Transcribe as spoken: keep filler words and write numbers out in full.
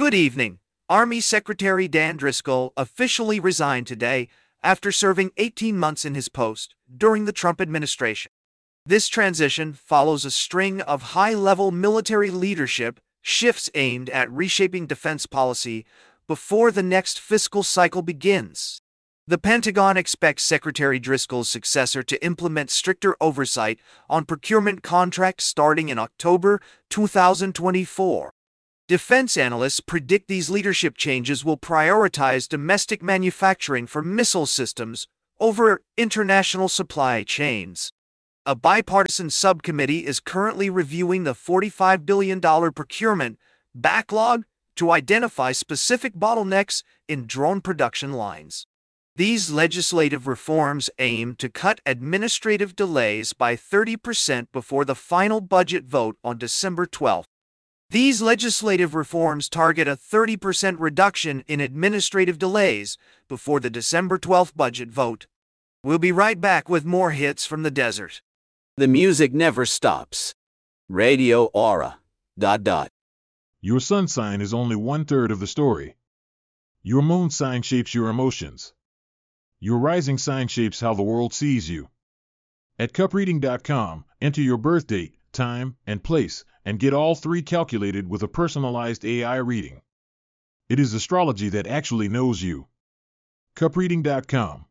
Good evening. Army Secretary Dan Driscoll officially resigned today after serving eighteen months in his post during the Trump administration. This transition follows a string of high-level military leadership shifts aimed at reshaping defense policy before the next fiscal cycle begins. The Pentagon expects Secretary Driscoll's successor to implement stricter oversight on procurement contracts starting in October two thousand twenty-four. Defense analysts predict these leadership changes will prioritize domestic manufacturing for missile systems over international supply chains. A bipartisan subcommittee is currently reviewing the forty-five billion dollars procurement backlog to identify specific bottlenecks in drone production lines. These legislative reforms aim to cut administrative delays by thirty percent before the final budget vote on December twelfth. These legislative reforms target a thirty percent reduction in administrative delays before the December twelfth budget vote. We'll be right back with more hits from the desert. The music never stops. Radio Aura. Dot dot. Your sun sign is only one-third of the story. Your moon sign shapes your emotions. Your rising sign shapes how the world sees you. At cup reading dot com, enter your birth date, time, and place, and get all three calculated with a personalized A I reading. It is astrology that actually knows you. cup reading dot com.